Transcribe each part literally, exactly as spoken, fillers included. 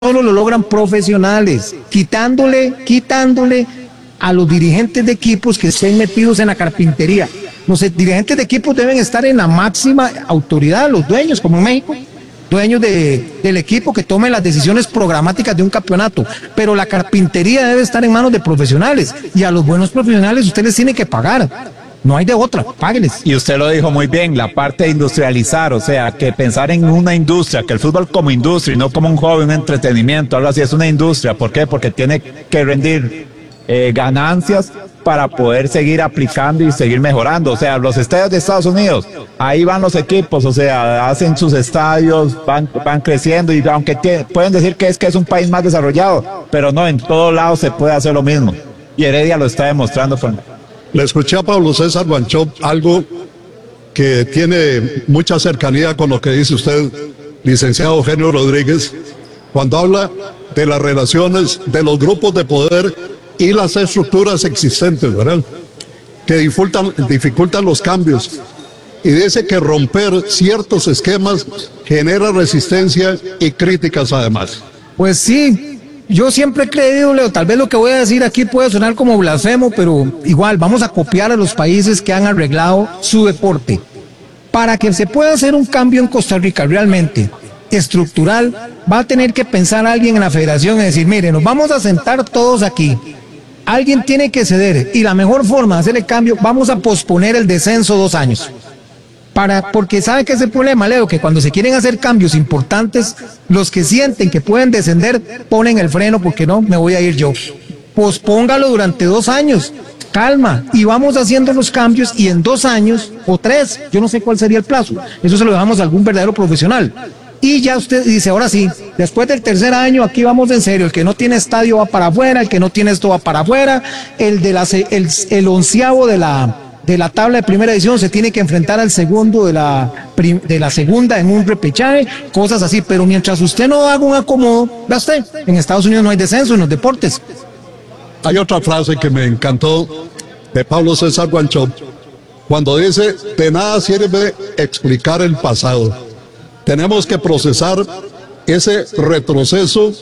solo lo logran profesionales, quitándole, quitándole a los dirigentes de equipos que estén metidos en la carpintería. Los dirigentes de equipos deben estar en la máxima autoridad, los dueños, como en México, dueños de, del equipo que tomen las decisiones programáticas de un campeonato, pero la carpintería debe estar en manos de profesionales, y a los buenos profesionales usted les tiene que pagar. No hay de otra, págueles. Y usted lo dijo muy bien, la parte de industrializar, o sea, que pensar en una industria, que el fútbol como industria y no como un hobby, un entretenimiento, algo así, es una industria. ¿Por qué? Porque tiene que rendir eh, ganancias para poder seguir aplicando y seguir mejorando. O sea, los estadios de Estados Unidos, ahí van los equipos, o sea, hacen sus estadios, van, van creciendo, y aunque tiene, pueden decir que es que es un país más desarrollado, pero no, en todos lados se puede hacer lo mismo. Y Heredia lo está demostrando, Frank. Le escuché a Pablo César Wanchope algo que tiene mucha cercanía con lo que dice usted, licenciado Eugenio Rodríguez, cuando habla de las relaciones de los grupos de poder y las estructuras existentes, ¿verdad? Que dificultan, dificultan los cambios. Y dice que romper ciertos esquemas genera resistencia y críticas además. Pues sí. Yo siempre he creído, Leo, tal vez lo que voy a decir aquí puede sonar como blasfemo, pero igual vamos a copiar a los países que han arreglado su deporte. Para que se pueda hacer un cambio en Costa Rica realmente estructural, va a tener que pensar alguien en la federación y decir, mire, nos vamos a sentar todos aquí. Alguien tiene que ceder, y la mejor forma de hacer el cambio, vamos a posponer el descenso dos años. Para, porque sabe que es el problema, Leo, que cuando se quieren hacer cambios importantes, los que sienten que pueden descender ponen el freno, porque no, me voy a ir yo. Pospóngalo durante dos años, calma, y vamos haciendo los cambios, y en dos años o tres, yo no sé cuál sería el plazo, eso se lo dejamos a algún verdadero profesional. Y ya usted dice, ahora sí, después del tercer año, aquí vamos en serio, el que no tiene estadio va para afuera, el que no tiene esto va para afuera, el de la, el, el onceavo de la... de la tabla de primera edición se tiene que enfrentar al segundo de la, de la segunda en un repechaje, cosas así, pero mientras usted no haga un acomodo, vea usted, en Estados Unidos no hay descenso en los deportes. Hay otra frase que me encantó de Pablo César Wanchope, cuando dice, de nada sirve explicar el pasado, tenemos que procesar ese retroceso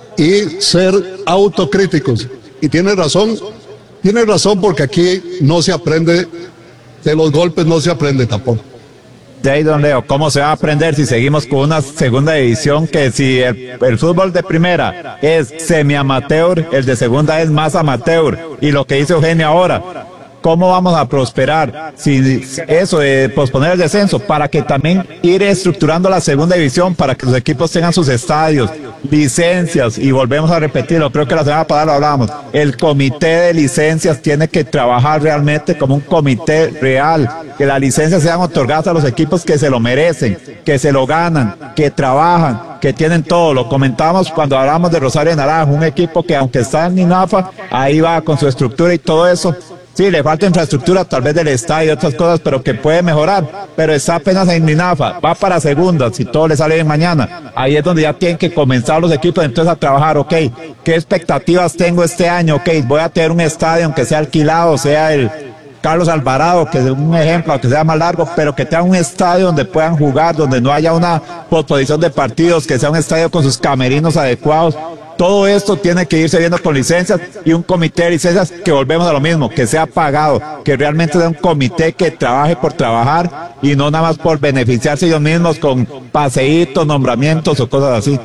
y ser autocríticos. Y tiene razón. Tiene razón, porque aquí no se aprende, de los golpes no se aprende tampoco. De ahí, don Leo, ¿cómo se va a aprender si seguimos con una segunda división que si el, el fútbol de primera es semi-amateur, el de segunda es más amateur? Y lo que dice Eugenio ahora, ¿cómo vamos a prosperar si eso de posponer el descenso? Para que también ir estructurando la segunda división, para que los equipos tengan sus estadios, licencias, y volvemos a repetirlo, creo que la semana pasada lo hablábamos, el comité de licencias tiene que trabajar realmente como un comité real, que las licencias sean otorgadas a los equipos que se lo merecen, que se lo ganan, que trabajan, que tienen todo. Lo comentábamos cuando hablábamos de Rosario de Naranjo, un equipo que aunque está en INAFA, ahí va con su estructura y todo eso. Sí, le falta infraestructura, tal vez del estadio y otras cosas, pero que puede mejorar. Pero está apenas en INAFA, va para segunda, si todo le sale bien mañana. Ahí es donde ya tienen que comenzar los equipos entonces a trabajar. Ok, ¿qué expectativas tengo este año? Ok, voy a tener un estadio, aunque sea alquilado, sea el Carlos Alvarado, que es un ejemplo, aunque sea más largo, pero que tenga un estadio donde puedan jugar, donde no haya una posposición de partidos, que sea un estadio con sus camerinos adecuados. Todo esto tiene que irse viendo con licencias, y un comité de licencias que volvemos a lo mismo, que sea pagado, que realmente sea un comité que trabaje por trabajar y no nada más por beneficiarse ellos mismos con paseitos, nombramientos o cosas así.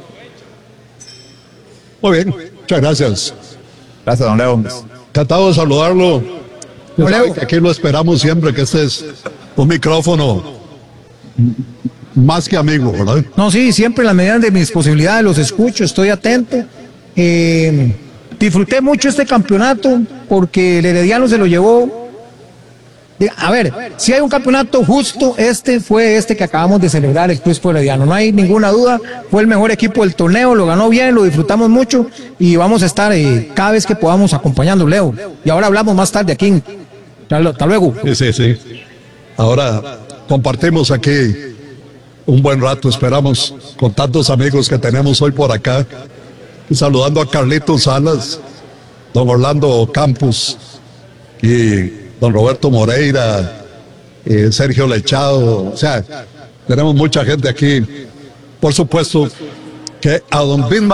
Muy bien, muchas gracias. Gracias, don Leo. Encantado de saludarlo. Don Leo, que aquí lo esperamos siempre, que este es un micrófono más que amigo, ¿verdad? No, sí, siempre en la medida de mis posibilidades los escucho, estoy atento. Eh, disfruté mucho este campeonato porque el Herediano se lo llevó. De, a ver, si hay un campeonato justo, este fue este que acabamos de celebrar, el Crispo Herediano, no hay ninguna duda, fue el mejor equipo del torneo, lo ganó bien, lo disfrutamos mucho, y vamos a estar eh, cada vez que podamos acompañando, Leo. Y ahora hablamos más tarde aquí. Hasta luego. Sí, sí, sí. Ahora compartimos aquí un buen rato, esperamos, con tantos amigos que tenemos hoy por acá, y saludando a Carlitos Salas, don Orlando Campos y don Roberto Moreira, eh, Sergio Lechado, o sea, tenemos mucha gente aquí. Por supuesto que a don Bismarck